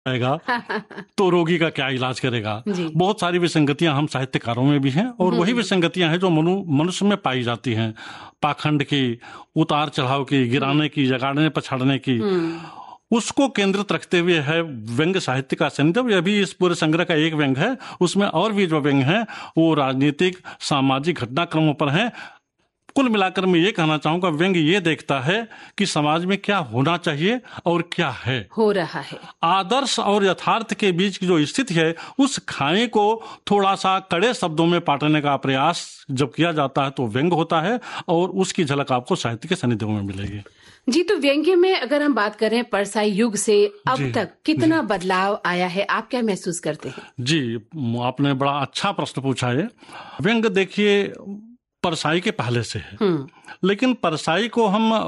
आएगा तो रोगी का क्या इलाज करेगा। जी। बहुत सारी विसंगतियां हम साहित्यकारों में भी हैं और वही विसंगतियां हैं जो मनुष्य में पाई जाती हैं, पाखंड की, उतार चढ़ाव की, गिराने की, जगाड़ने पछाड़ने की, उसको केंद्रित रखते हुए है व्यंग्य साहित्य का संदर्भ। यह भी इस पूरे संग्रह का एक व्यंग्य है। उसमें और भी जो व्यंग्य हैं वो राजनीतिक सामाजिक घटनाक्रमों पर हैं। कुल मिलाकर मैं ये कहना चाहूंगा, व्यंग्य ये देखता है कि समाज में क्या होना चाहिए और क्या है, हो रहा है। आदर्श और यथार्थ के बीच की जो स्थिति है, उस खाई को थोड़ा सा कड़े शब्दों में पाटने का प्रयास जब किया जाता है तो व्यंग्य होता है और उसकी झलक आपको साहित्य के सानिध्य में मिलेगी। जी, तो व्यंग्य में अगर हम बात करें परसाई युग से अब तक कितना बदलाव आया है, आप क्या महसूस करते हैं? जी, आपने बड़ा अच्छा प्रश्न पूछा है। व्यंग्य देखिए परसाई के पहले से है, लेकिन परसाई को हम